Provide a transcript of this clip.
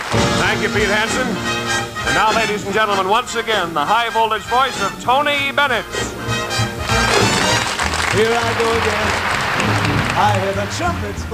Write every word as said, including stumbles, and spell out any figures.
Thank you, Pete Hansen. And now, ladies and gentlemen, once again, the high-voltage voice of Tony Bennett. Here I go again. I hear the trumpets.